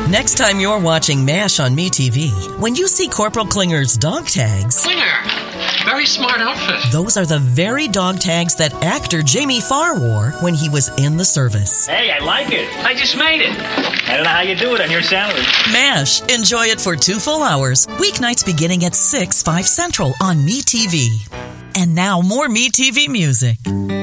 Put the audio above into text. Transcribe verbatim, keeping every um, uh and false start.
Next time you're watching MASH on MeTV, when you see Corporal Klinger's dog tags... Klinger! Very smart outfit. Those are the very dog tags that actor Jamie Farr wore when he was in the service. Hey, I like it. I just made it. I don't know how you do it on your salary. MASH. Enjoy it for two full hours. Weeknights beginning at six, five Central on MeTV. And now more MeTV music.